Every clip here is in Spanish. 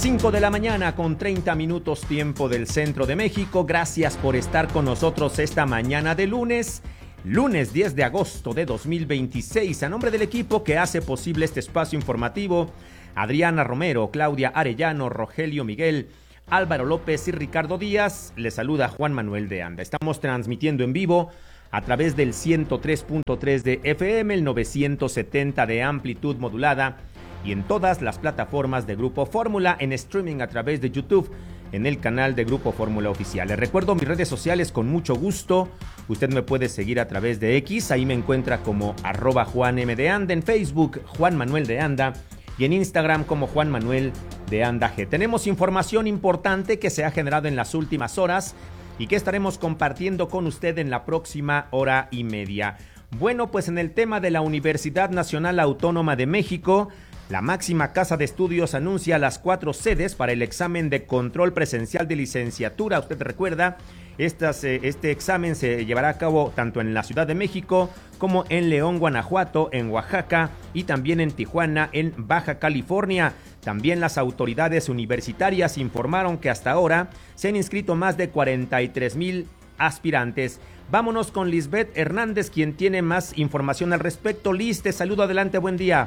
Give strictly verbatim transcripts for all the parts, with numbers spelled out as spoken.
cinco de la mañana con treinta minutos tiempo del centro de México. Gracias por estar con nosotros esta mañana de lunes, lunes diez de agosto de dos mil veintiséis. A nombre del equipo que hace posible este espacio informativo, Adriana Romero, Claudia Arellano, Rogelio Miguel, Álvaro López y Ricardo Díaz, les saluda Juan Manuel de Anda. Estamos transmitiendo en vivo a través del ciento tres punto tres de F M, el novecientos setenta de amplitud modulada y en todas las plataformas de Grupo Fórmula, en streaming a través de YouTube, en el canal de Grupo Fórmula Oficial. Les recuerdo mis redes sociales con mucho gusto. Usted me puede seguir a través de X, ahí me encuentra como arroba Juan M de Anda, en Facebook Juan Manuel de Anda y en Instagram como Juan Manuel de Anda G. Tenemos información importante que se ha generado en las últimas horas y que estaremos compartiendo con usted en la próxima hora y media. Bueno, pues en el tema de la Universidad Nacional Autónoma de México, la máxima casa de estudios anuncia las cuatro sedes para el examen de control presencial de licenciatura. Usted recuerda, estas, eh, este examen se llevará a cabo tanto en la Ciudad de México como en León, Guanajuato, en Oaxaca y también en Tijuana, en Baja California. También las autoridades universitarias informaron que hasta ahora se han inscrito más de cuarenta y tres mil aspirantes. Vámonos con Lisbeth Hernández, quien tiene más información al respecto. Liz, te saludo, adelante, buen día.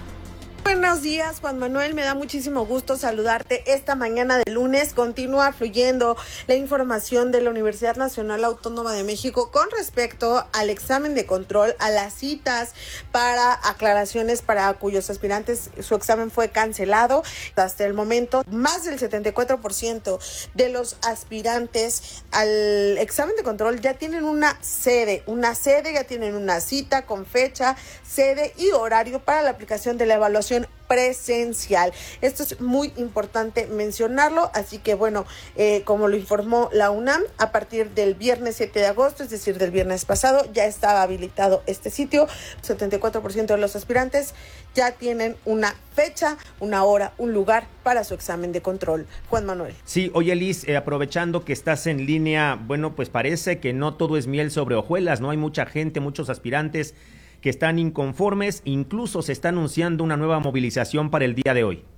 Buenos días, Juan Manuel, me da muchísimo gusto saludarte esta mañana de lunes. Continúa fluyendo la información de la Universidad Nacional Autónoma de México con respecto al examen de control, a las citas para aclaraciones para cuyos aspirantes su examen fue cancelado. Hasta el momento, más del setenta y cuatro por ciento de los aspirantes al examen de control ya tienen una sede, una sede, ya tienen una cita con fecha, sede y horario para la aplicación de la evaluación presencial. Esto es muy importante mencionarlo, así que bueno, eh, como lo informó la UNAM, a partir del viernes siete de agosto, es decir, del viernes pasado, ya estaba habilitado este sitio. setenta y cuatro por ciento de los aspirantes ya tienen una fecha, una hora, un lugar para su examen de control. Juan Manuel. Sí, oye Liz, eh, aprovechando que estás en línea, bueno, pues parece que no todo es miel sobre hojuelas, ¿no? Hay mucha gente, muchos aspirantes que están inconformes, incluso se está anunciando una nueva movilización para el día de hoy.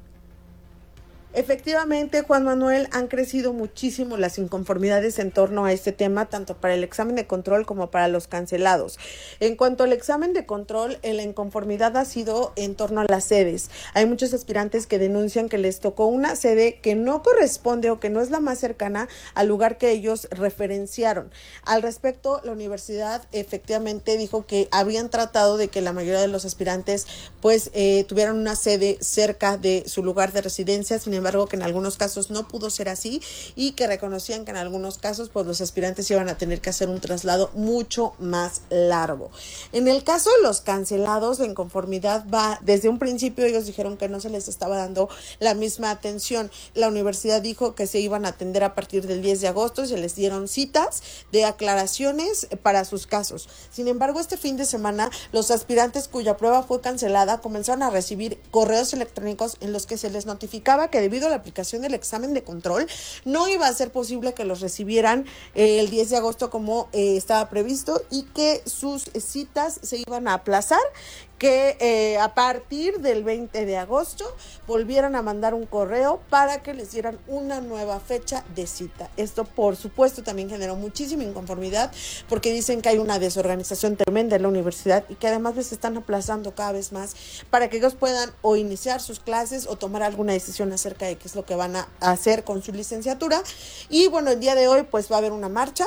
Efectivamente, Juan Manuel, han crecido muchísimo las inconformidades en torno a este tema, tanto para el examen de control como para los cancelados. En cuanto al examen de control, la inconformidad ha sido en torno a las sedes. Hay muchos aspirantes que denuncian que les tocó una sede que no corresponde o que no es la más cercana al lugar que ellos referenciaron. Al respecto, la universidad efectivamente dijo que habían tratado de que la mayoría de los aspirantes pues eh, tuvieran una sede cerca de su lugar de residencia. Sin embargo, que en algunos casos no pudo ser así y que reconocían que en algunos casos pues los aspirantes iban a tener que hacer un traslado mucho más largo. En el caso de los cancelados, la inconformidad va desde un principio. Ellos dijeron que no se les estaba dando la misma atención. La universidad dijo que se iban a atender a partir del diez de agosto y se les dieron citas de aclaraciones para sus casos. Sin embargo, este fin de semana los aspirantes cuya prueba fue cancelada comenzaron a recibir correos electrónicos en los que se les notificaba que debido a la aplicación del examen de control, no iba a ser posible que los recibieran eh, el diez de agosto como eh, estaba previsto y que sus citas se iban a aplazar, que eh, a partir del veinte de agosto volvieran a mandar un correo para que les dieran una nueva fecha de cita. Esto, por supuesto, también generó muchísima inconformidad porque dicen que hay una desorganización tremenda en la universidad y que además les están aplazando cada vez más para que ellos puedan o iniciar sus clases o tomar alguna decisión acerca de qué es lo que van a hacer con su licenciatura. Y bueno, el día de hoy pues va a haber una marcha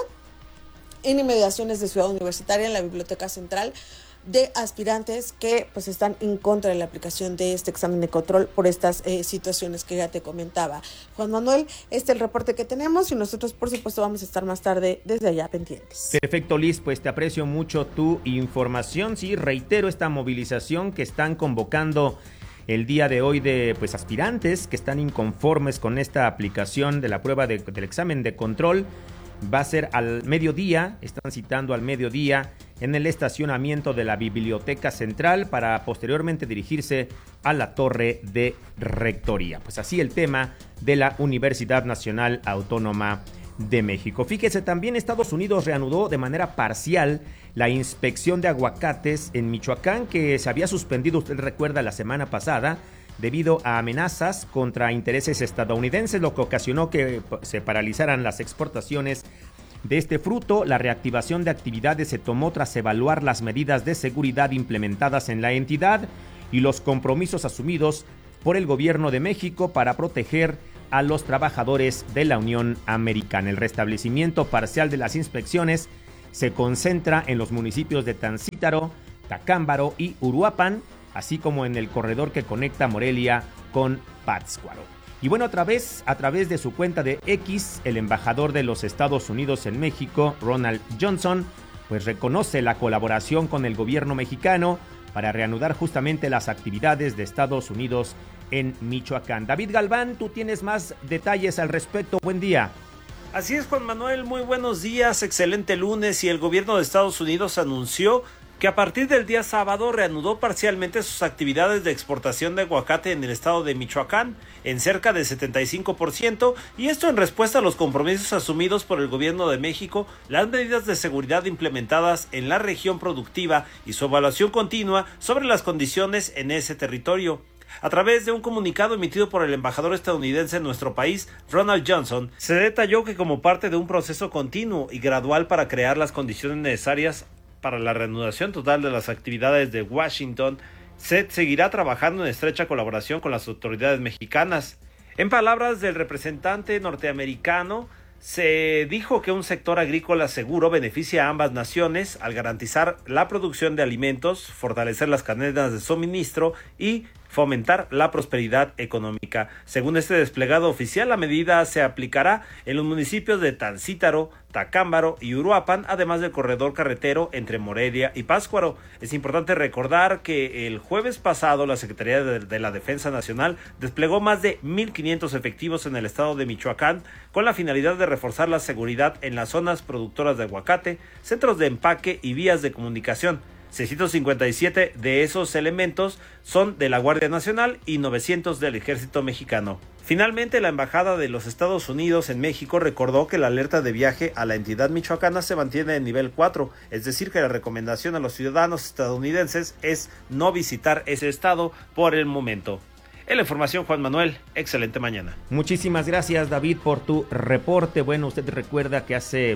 en inmediaciones de Ciudad Universitaria, en la Biblioteca Central, de aspirantes que pues están en contra de la aplicación de este examen de control por estas eh, situaciones que ya te comentaba. Juan Manuel, este es el reporte que tenemos y nosotros por supuesto vamos a estar más tarde desde allá pendientes. Perfecto, Liz, pues te aprecio mucho tu información. Sí, reitero esta movilización que están convocando el día de hoy de pues aspirantes que están inconformes con esta aplicación de la prueba de, del examen de control. Va a ser al mediodía, están citando al mediodía en el estacionamiento de la Biblioteca Central para posteriormente dirigirse a la Torre de Rectoría. Pues así el tema de la Universidad Nacional Autónoma de México. Fíjese, también Estados Unidos reanudó de manera parcial la inspección de aguacates en Michoacán, que se había suspendido, usted recuerda, la semana pasada, debido a amenazas contra intereses estadounidenses, lo que ocasionó que se paralizaran las exportaciones de este fruto. La reactivación de actividades se tomó tras evaluar las medidas de seguridad implementadas en la entidad y los compromisos asumidos por el gobierno de México para proteger a los trabajadores de la Unión Americana. El restablecimiento parcial de las inspecciones se concentra en los municipios de Tancítaro, Tacámbaro y Uruapan, así como en el corredor que conecta Morelia con Pátzcuaro. Y bueno, otra vez, a través de su cuenta de X, el embajador de los Estados Unidos en México, Ronald Johnson, pues reconoce la colaboración con el gobierno mexicano para reanudar justamente las actividades de Estados Unidos en Michoacán. David Galván, tú tienes más detalles al respecto. Buen día. Así es, Juan Manuel, muy buenos días, excelente lunes. Y el gobierno de Estados Unidos anunció que a partir del día sábado reanudó parcialmente sus actividades de exportación de aguacate en el estado de Michoacán en cerca de setenta y cinco por ciento, y esto en respuesta a los compromisos asumidos por el gobierno de México, las medidas de seguridad implementadas en la región productiva y su evaluación continua sobre las condiciones en ese territorio. A través de un comunicado emitido por el embajador estadounidense en nuestro país, Ronald Johnson, se detalló que como parte de un proceso continuo y gradual para crear las condiciones necesarias para la reanudación total de las actividades de Washington, se seguirá trabajando en estrecha colaboración con las autoridades mexicanas. En palabras del representante norteamericano, se dijo que un sector agrícola seguro beneficia a ambas naciones al garantizar la producción de alimentos, fortalecer las cadenas de suministro y fomentar la prosperidad económica. Según este desplegado oficial, la medida se aplicará en los municipios de Tancítaro, Tacámbaro y Uruapan, además del corredor carretero entre Morelia y Pátzcuaro. Es importante recordar que el jueves pasado la Secretaría de, de la Defensa Nacional desplegó más de mil quinientos efectivos en el estado de Michoacán con la finalidad de reforzar la seguridad en las zonas productoras de aguacate, centros de empaque y vías de comunicación. seiscientos cincuenta y siete de esos elementos son de la Guardia Nacional y novecientos del Ejército Mexicano. Finalmente, la Embajada de los Estados Unidos en México recordó que la alerta de viaje a la entidad michoacana se mantiene en nivel cuatro, es decir, que la recomendación a los ciudadanos estadounidenses es no visitar ese estado por el momento. En la información, Juan Manuel, excelente mañana. Muchísimas gracias, David, por tu reporte. Bueno, usted recuerda que hace